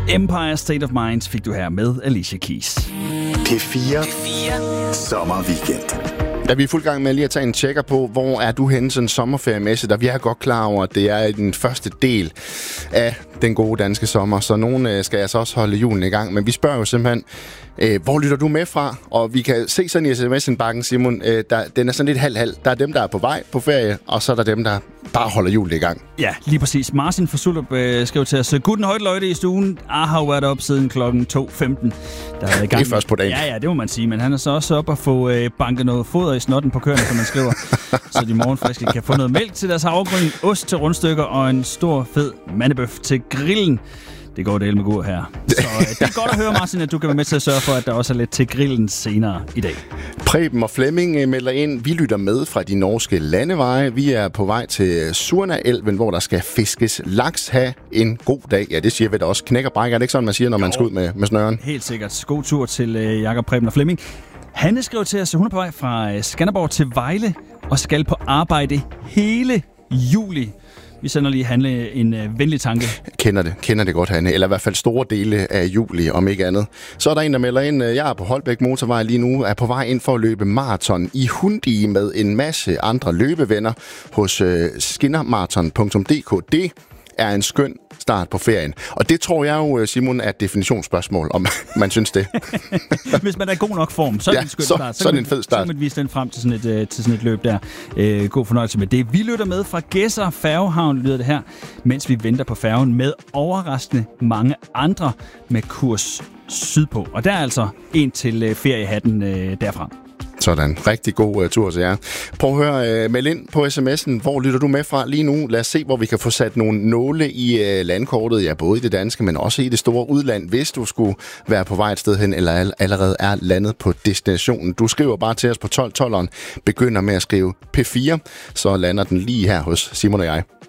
Empire State of Mind fik du her med Alicia Keys. P4 Sommerweekend. Da vi er fuld gang med lige at tage en tjekker på, hvor er du henne sådan sommerferiemæssigt, og vi er godt klar over, at det er den første del af den gode danske sommer, så nogen skal altså også holde julen i gang, men vi spørger jo simpelthen, hvor lytter du med fra? Og vi kan se sådan i sms'en-bakken, Simon, den er sådan lidt halv-halv. Der er dem, der er på vej på ferie, og så er der dem, der bare holder julen i gang. Ja, lige præcis. Martin fra Sulup skrev til os, Guten højt løjte i stuen. Har været op siden klokken 2.15. Det er først på dagen. Ja, det må man sige. Men han er så også op og få banket noget foder i snotten på køerne, som man skriver. Så de morgenfriske kan få noget mælk til deres havregryn, ost til rundstykker og en stor fed mandebøf til grillen. Det går det med god her. Så det er godt at høre, Martin, at du kan være med til at sørge for, at der også er lidt til grillen senere i dag. Preben og Flemming melder ind. Vi lytter med fra de norske landeveje. Vi er på vej til Surnaelven, hvor der skal fiskes laks. Ha' en god dag. Ja, det siger vi da også. Knæk og bræk. Er det ikke sådan, man siger, når man skal ud med snøren? Helt sikkert. God tur til Jakob, Preben og Flemming. Hanne skrev til os, at hun er på vej fra Skanderborg til Vejle og skal på arbejde hele juli. Vi sender lige Hanne en venlig tanke. Kender det godt, Hanne. Eller i hvert fald store dele af juli, om ikke andet. Så er der en, der melder ind. Jeg er på Holbæk Motorvej lige nu. Er på vej ind for at løbe maraton i Hundi med en masse andre løbevenner hos skinnermaraton.dk. Det er en skøn start på ferien. Og det tror jeg jo, Simon, er et definitionsspørgsmål, om man synes det. Hvis man er i god nok form, så er det en skøn start. Så er det en fed start. Så kan man vise den frem til sådan et løb der. God fornøjelse med det. Vi lytter med fra Gedser Færgehavn, lyder det her, mens vi venter på færgen med overraskende mange andre med kurs sydpå. Og der er altså en til feriehatten derfra. Sådan. Rigtig god tur til jer. Prøv at høre, meld ind på sms'en. Hvor lytter du med fra lige nu? Lad os se, hvor vi kan få sat nogle nåle i landkortet. Ja, både i det danske, men også i det store udland, hvis du skulle være på vej et sted hen, eller allerede er landet på destinationen. Du skriver bare til os på 1212'eren. Begynder med at skrive P4, så lander den lige her hos Simon og jeg.